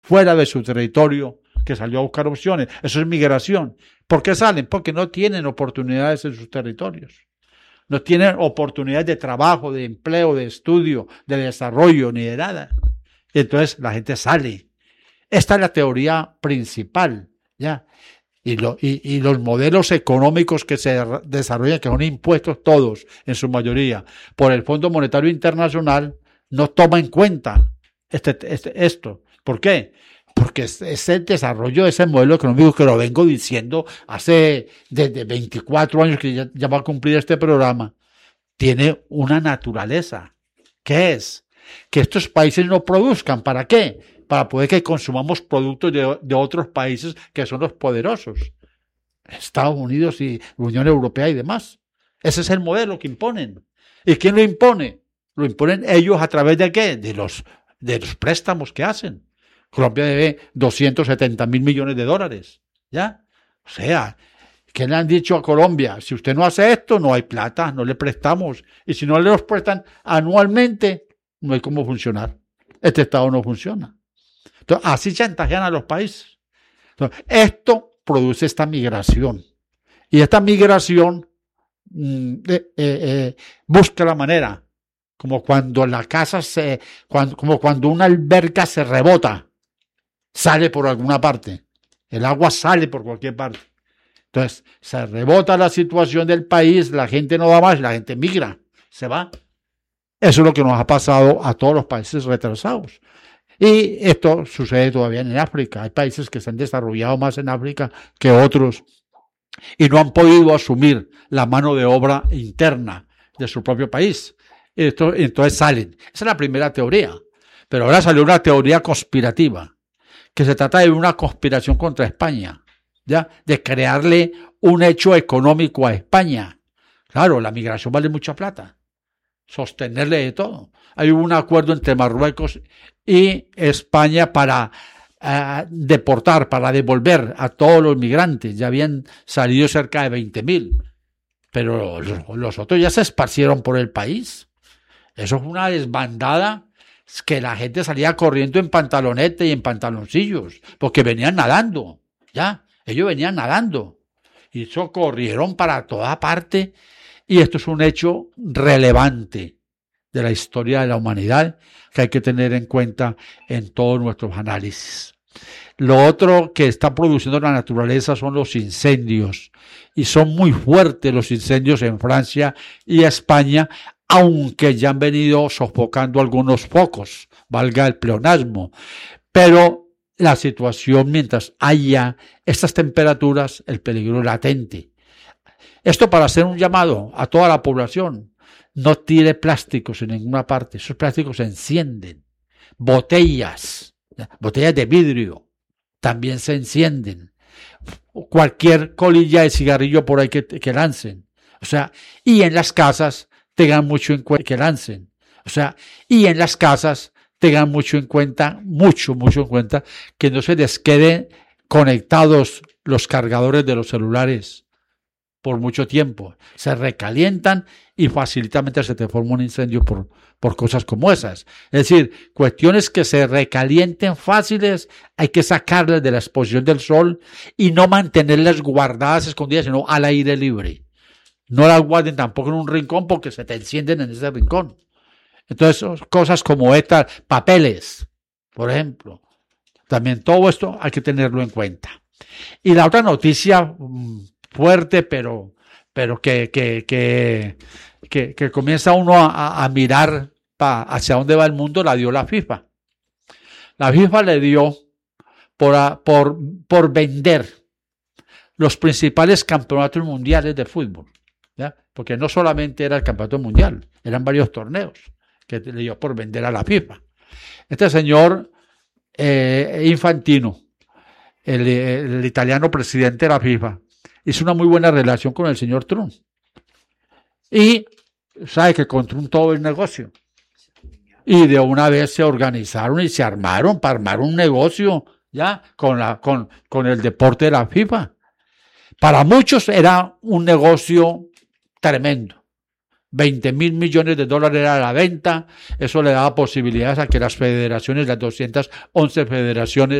fuera de su territorio, que salió a buscar opciones. Eso es migración. ¿Por qué salen? Porque no tienen oportunidades en sus territorios. No tienen oportunidades de trabajo, de empleo, de estudio, de desarrollo, ni de nada. Y entonces la gente sale. Esta es la teoría principal, ¿ya? Y los modelos económicos que se desarrollan, que son impuestos todos, en su mayoría, por el Fondo Monetario Internacional, no toma en cuenta esto. ¿Por qué? Porque es el desarrollo de ese modelo económico que lo vengo diciendo desde 24 años que ya va a cumplir este programa. Tiene una naturaleza. ¿Qué es? Que estos países no produzcan. ¿Para qué? Para poder que consumamos productos de otros países que son los poderosos. Estados Unidos y Unión Europea y demás. Ese es el modelo que imponen. ¿Y quién lo impone? Lo imponen ellos a través de ¿qué? De los préstamos que hacen. Colombia debe 270.000 millones de dólares. ¿Ya? O sea, ¿qué le han dicho a Colombia? Si usted no hace esto, no hay plata, no le prestamos. Y si no le los prestan anualmente, no hay cómo funcionar. Este Estado no funciona. Entonces, así chantajean a los países. Entonces, esto produce esta migración. Y esta migración busca la manera, como cuando la casa como cuando una alberca se rebota, sale por alguna parte. El agua sale por cualquier parte. Entonces, se rebota la situación del país, la gente no va más, la gente migra, se va. Eso es lo que nos ha pasado a todos los países retrasados. Y esto sucede todavía en África. Hay países que se han desarrollado más en África que otros y no han podido asumir la mano de obra interna de su propio país. Entonces salen. Esa es la primera teoría. Pero ahora salió una teoría conspirativa, que se trata de una conspiración contra España, ¿ya? De crearle un hecho económico a España. Claro, la migración vale mucha plata. Sostenerle de todo. Hay un acuerdo entre Marruecos y España para deportar, para devolver a todos los migrantes. Ya habían salido cerca de 20.000, pero los otros ya se esparcieron por el país. Eso es una desbandada que la gente salía corriendo en pantaloneta y en pantaloncillos, porque venían nadando, ¿ya? Ellos venían nadando y eso corrieron para toda parte. Y esto es un hecho relevante de la historia de la humanidad que hay que tener en cuenta en todos nuestros análisis. Lo otro que está produciendo la naturaleza son los incendios. Y son muy fuertes los incendios en Francia y España, aunque ya han venido sofocando algunos focos, valga el pleonasmo. Pero la situación, mientras haya estas temperaturas, el peligro es latente. Esto para hacer un llamado a toda la población. No tire plásticos en ninguna parte. Esos plásticos se encienden. Botellas de vidrio, también se encienden. Cualquier colilla de cigarrillo por ahí que lancen. O sea, y en las casas tengan mucho en cuenta que lancen. O sea, y en las casas tengan mucho en cuenta que no se les queden conectados los cargadores de los celulares por mucho tiempo. Se recalientan y facilitamente se te forma un incendio por cosas como esas. Es decir, cuestiones que se recalienten fáciles, hay que sacarlas de la exposición del sol y no mantenerlas guardadas, escondidas, sino al aire libre. No las guarden tampoco en un rincón porque se te encienden en ese rincón. Entonces, cosas como estas, papeles, por ejemplo. También todo esto hay que tenerlo en cuenta. Y la otra noticia fuerte, pero que comienza uno a mirar hacia dónde va el mundo, la dio la FIFA. La FIFA le dio por vender los principales campeonatos mundiales de fútbol, ¿ya? Porque no solamente era el campeonato mundial, eran varios torneos que le dio por vender a la FIFA. Este señor Infantino, el italiano presidente de la FIFA, hizo una muy buena relación con el señor Trump. Y sabe que con Trump todo es negocio. Y de una vez se organizaron y se armaron para armar un negocio ya con el deporte de la FIFA. Para muchos era un negocio tremendo. 20.000 millones de dólares era la venta. Eso le daba posibilidades a que las federaciones, las 211 federaciones